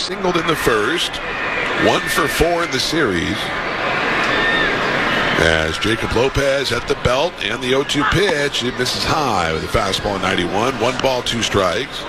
singled in the first. 1 for 4 in the series. As Jacob Lopez at the belt and the 0-2 pitch, it misses high with a fastball at 91. 1 ball, 2 strikes.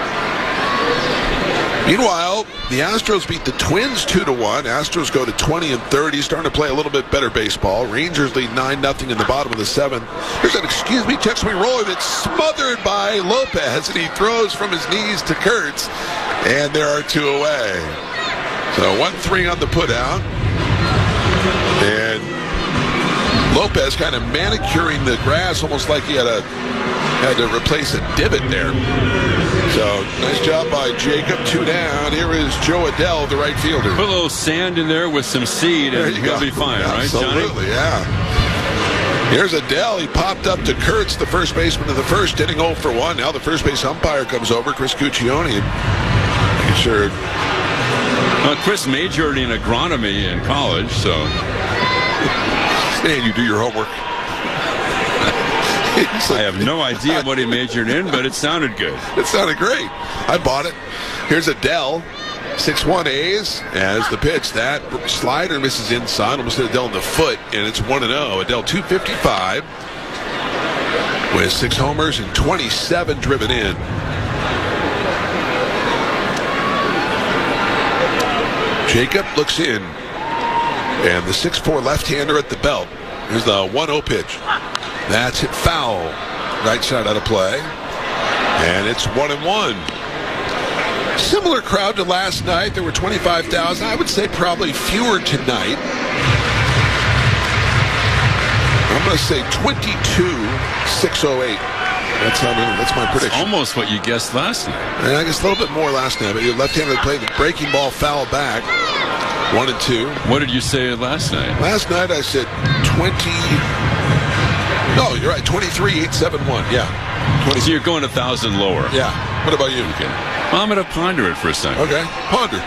Meanwhile, the Astros beat the Twins 2-1. Astros go to 20 and 30, starting to play a little bit better baseball. Rangers lead 9-0 in the bottom of the 7th. There's an excuse me, text me rolling that's smothered by Lopez, and he throws from his knees to Kurtz, and there are 2 away. So 1-3 on the putout, and Lopez kind of manicuring the grass, almost like he had to replace a divot there. So, nice job by Jacob. 2 down. Here is Joe Adell, the right fielder. Put a little sand in there with some seed, and he'll be fine, right, Johnny? Absolutely, yeah. Here's Adell. He popped up to Kurtz, the first baseman of the first inning, 0 for 1. Now the first base umpire comes over, Chris Cuccione. Making sure. Well, Chris majored in agronomy in college, so. And you do your homework. I have no idea what he majored in, but it sounded good. It sounded great. I bought it. Here's Adell, 6-1 A's as the pitch. That slider misses inside, almost hit Adell in the foot, and it's 1-0. Adell 255 with 6 homers and 27 driven in. Jacob looks in, and the 6'4 left-hander at the belt. Here's the 1-0 pitch. That's hit foul. Right side out of play. And it's 1-1. Similar crowd to last night. There were 25,000. I would say probably fewer tonight. I'm going to say 22,608. That's my prediction. It's almost what you guessed last night. And I guess a little bit more last night. But your left-hander played the breaking ball foul back. 1-2. What did you say last night? Last night I said 20. No, you're right. 23,871. Yeah. 20. So you're going 1,000 lower. Yeah. What about you? Okay. Well, I'm going to ponder it for a second. Okay. Ponder.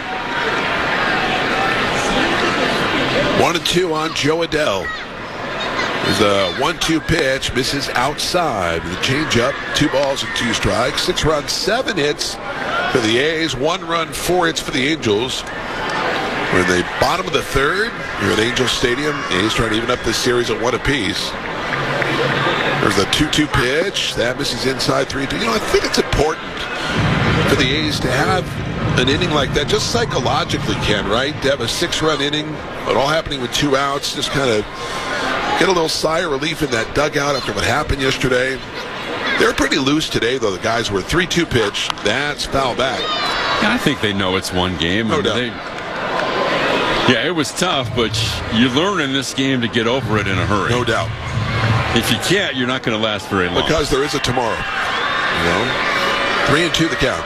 1-2 on Joe Adell. There's a 1-2 pitch. Misses outside with a changeup. 2 balls and 2 strikes. 6 runs, 7 hits for the A's. 1 run, 4 hits for the Angels. We're in the bottom of the 3rd. Here at Angels Stadium. The A's trying to even up this series at 1 apiece. There's the 2-2 pitch. That misses inside 3-2. I think it's important for the A's to have an inning like that, just psychologically, Ken, right? To have a 6-run inning, but all happening with 2 outs. Just kind of get a little sigh of relief in that dugout after what happened yesterday. They're pretty loose today, though. The guys were 3-2 pitch. That's foul back. Yeah, I think they know it's one game. No doubt. Yeah, it was tough, but you learn in this game to get over it in a hurry. No doubt. If you can't, you're not going to last very long. Because there is a tomorrow. 3-2 the count.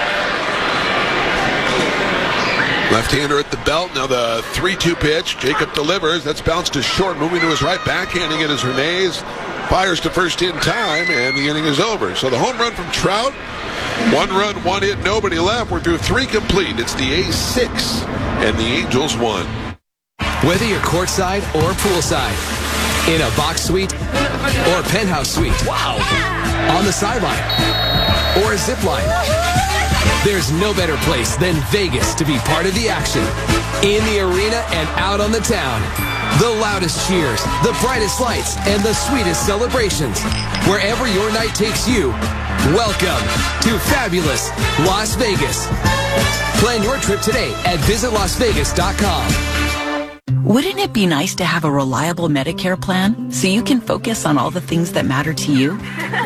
Left-hander at the belt. Now the 3-2 pitch. Jacob delivers. That's bounced to short. Moving to his right. Backhanding it is Hernandez. Fires to first in time, and the inning is over. So the home run from Trout. 1 run, 1 hit, nobody left. We're through 3 complete. It's the A's 6 and the Angels 1. Whether you're courtside or poolside, in a box suite or penthouse suite, wow, on the sideline or a zip line, there's no better place than Vegas to be part of the action. In the arena and out on the town. The loudest cheers, the brightest lights, and the sweetest celebrations. Wherever your night takes you, welcome to fabulous Las Vegas. Plan your trip today at visitlasvegas.com. Wouldn't it be nice to have a reliable Medicare plan so you can focus on all the things that matter to you?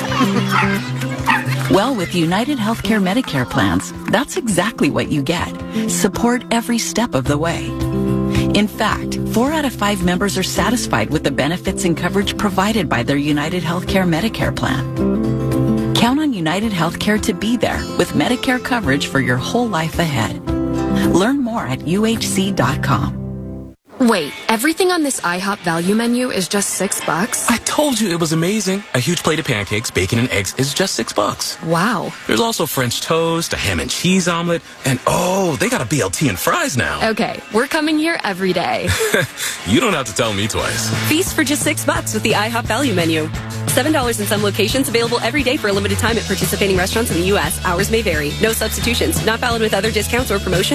Well, with United Healthcare Medicare plans, that's exactly what you get. Support every step of the way. In fact, 4 out of 5 members are satisfied with the benefits and coverage provided by their United Healthcare Medicare plan. Count on United Healthcare to be there with Medicare coverage for your whole life ahead. Learn more at uhc.com. Wait, everything on this IHOP value menu is just $6? I told you it was amazing. A huge plate of pancakes, bacon, and eggs is just $6. Wow. There's also French toast, a ham and cheese omelet, and oh, they got a BLT and fries now. Okay, we're coming here every day. You don't have to tell me twice. Feast for just $6 with the IHOP value menu. $7 in some locations, available every day for a limited time at participating restaurants in the U.S. Hours may vary. No substitutions. Not valid with other discounts or promotions.